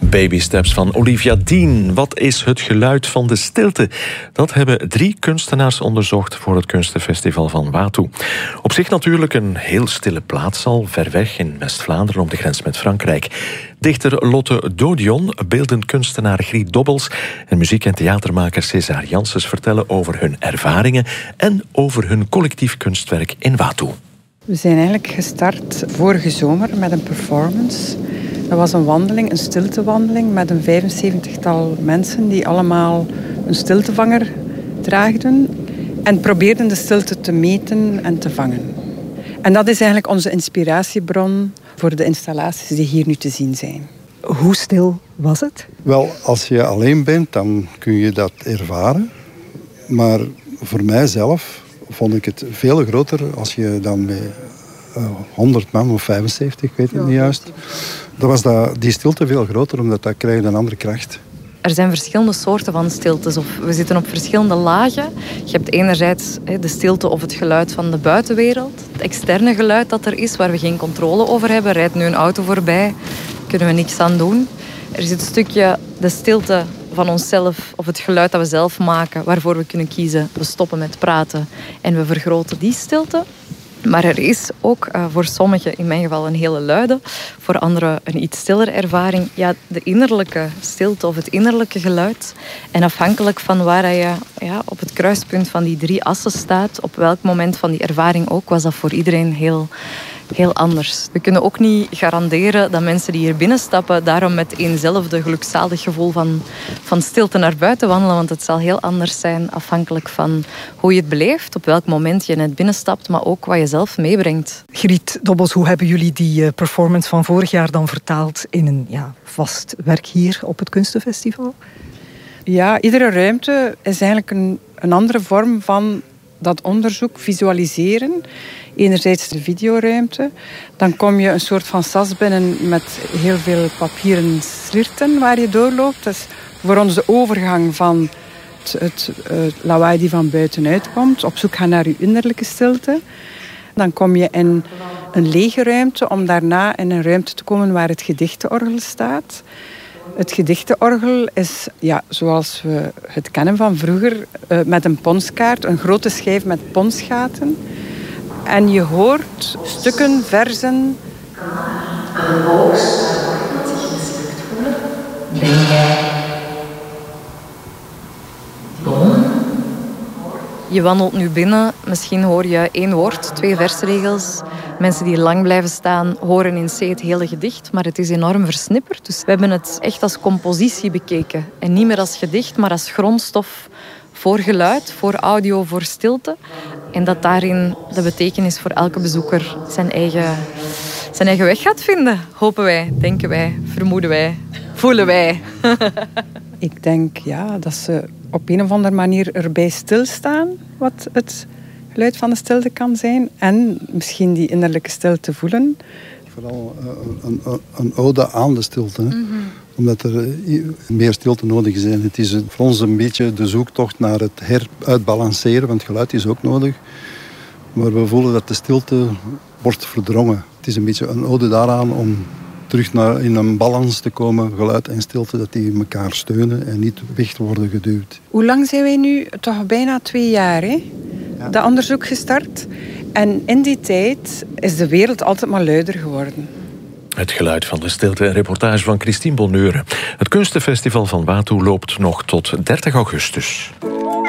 Baby Steps van Olivia Dean. Wat is het geluid van de stilte? Dat hebben 3 kunstenaars onderzocht voor het Kunstenfestival van Watou. Op zich natuurlijk een heel stille plaats al, ver weg in West-Vlaanderen op de grens met Frankrijk. Dichter Lotte Dodion, beeldend kunstenaar Griet Dobbels en muziek- en theatermaker César Janssens vertellen over hun ervaringen en over hun collectief kunstwerk in Watou. We zijn eigenlijk gestart vorige zomer met een performance. Dat was een wandeling, een stiltewandeling met een 75-tal mensen die allemaal een stiltevanger draagden en probeerden de stilte te meten en te vangen. En dat is eigenlijk onze inspiratiebron voor de installaties die hier nu te zien zijn. Hoe stil was het? Wel, als je alleen bent, dan kun je dat ervaren. Maar voor mijzelf vond ik het veel groter als je dan met 100 man of 75, ik weet het niet juist. Dan was die stilte veel groter, omdat dat krijgt een andere kracht. Er zijn verschillende soorten van stiltes. Of we zitten op verschillende lagen. Je hebt enerzijds de stilte of het geluid van de buitenwereld. Het externe geluid dat er is, waar we geen controle over hebben. Rijdt nu een auto voorbij, kunnen we niks aan doen. Er zit een stukje de stilte van onszelf, of het geluid dat we zelf maken, waarvoor we kunnen kiezen. We stoppen met praten en we vergroten die stilte. Maar er is ook voor sommigen, in mijn geval een hele luide, voor anderen een iets stiller ervaring. Ja, de innerlijke stilte of het innerlijke geluid. En afhankelijk van waar je op het kruispunt van die 3 assen staat, op welk moment van die ervaring ook, was dat voor iedereen heel anders. We kunnen ook niet garanderen dat mensen die hier binnenstappen daarom met eenzelfde gelukzalig gevoel van stilte naar buiten wandelen, want het zal heel anders zijn afhankelijk van hoe je het beleeft, op welk moment je net binnenstapt, maar ook wat je zelf meebrengt. Griet Dobbels, hoe hebben jullie die performance van vorig jaar dan vertaald in een vast werk hier op het Kunstenfestival? Ja, iedere ruimte is eigenlijk een andere vorm van dat onderzoek, visualiseren. Enerzijds de videoruimte. Dan kom je een soort van sas binnen met heel veel papieren slierten waar je doorloopt. Dat is voor ons de overgang van het lawaai die van buitenuit komt. Op zoek gaan naar je innerlijke stilte. Dan kom je in een lege ruimte om daarna in een ruimte te komen waar het gedichtenorgel staat. Het gedichtenorgel is, zoals we het kennen van vroeger, met een ponskaart, een grote schijf met ponsgaten. En je hoort stukken, verzen. Een hoogst wordt zich mislukt voelen. Ben jij boom? Je wandelt nu binnen, misschien hoor je 1 woord, 2 versregels. Mensen die lang blijven staan horen in C het hele gedicht, maar het is enorm versnipperd. Dus we hebben het echt als compositie bekeken. En niet meer als gedicht, maar als grondstof voor geluid, voor audio, voor stilte. En dat daarin de betekenis voor elke bezoeker zijn eigen weg gaat vinden. Hopen wij, denken wij, vermoeden wij, voelen wij. Ik denk dat ze op een of andere manier erbij stilstaan wat het geluid van de stilte kan zijn. En misschien die innerlijke stilte voelen. Vooral een ode aan de stilte. Mm-hmm. Omdat er meer stilte nodig is. En het is voor ons een beetje de zoektocht naar het heruitbalanceren. Want geluid is ook nodig. Maar we voelen dat de stilte wordt verdrongen. Het is een beetje een ode daaraan om terug in een balans te komen. Geluid en stilte, dat die elkaar steunen en niet weg worden geduwd. Hoe lang zijn wij nu? Toch bijna 2 jaar, hè? Ja. Dat onderzoek gestart. En in die tijd is de wereld altijd maar luider geworden. Het geluid van de stilte, een reportage van Christine Bonneuren. Het Kunstenfestival van Watou loopt nog tot 30 augustus.